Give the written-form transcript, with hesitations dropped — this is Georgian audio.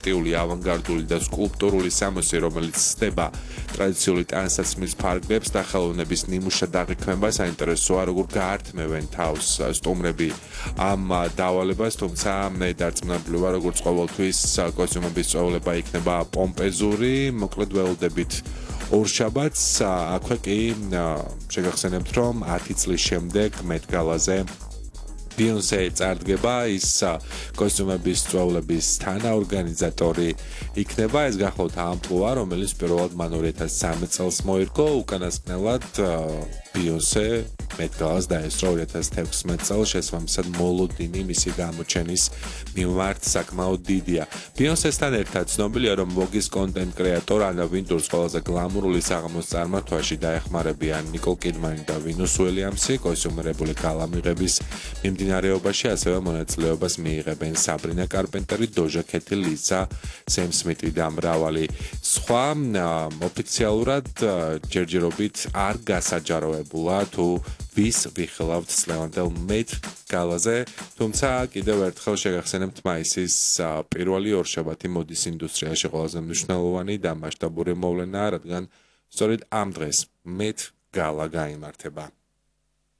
აქტიური, ავანგარდული და სკულპტურული სამოსი, რომელიც ხდება ტრადიციული ტანსაცმლის ფარგლებს და ხელოვნების ნიმუშად აღიქმება, საინტერესოა, როგორ გაართმევენ თავს სტუმრები ამ დავალებას, თუმცა დარწმუნებული ვარ, როგორც ყოველთვის კოსტიუმების წვეულება იქნება პომპეზური, მოკლედ ველოდებით ორშაბათს, აქვე კი შეგახსენებთ, რომ 10 წლის შემდეგ მეტ-გალაზე Beyoncé წარდგება, ის კოსტიუმების წვეულების თანაორგანიზატორი იქნება, ეს გახლავთ ამპლუა, რომელიც პირველად მან 2013 წელს მოირგო, უკანასკნელად Beyoncé მეტ-გალას დაესწრო 2016 წელს, შესაბამისად მოლოდინი მისი გამოჩენის მიმართ საკმაოდ დიდია. Beyoncé-სთან ერთად ცნობილია, რომ Vogue-ის კონტენტ კრეატორ ანა ვინტურს ყველაზე გლამურული საღამოს წარმართვაში დაეხმარებიან ნიკოლ კიდმანი და ვინუს უილიამსი, კოსტიუმირებული გალა მიღების მიმდინარეობაში ასევე მონაწილეობას მიიღებენ საბრინა კარპენტერი, დოჟა ქეთი, ლისა სემ სმიტი და მრავალი სხვა. ოფიციალურად ჯერჯერობით არ გასაჯაროებულა თუ ვის ვიხილავთ წლევანდელ მეტ-გალაზე, თუმცა კიდევ ერთხელ შეგახსენებთ მაისის პირველი ორშაბათი მოდის ინდუსტრიაში ყველაზე მნიშვნელოვანი და მასშტაბური მოვლენაა, რადგან სწორედ ამ დღეს მეტ-გალა გაიმართება.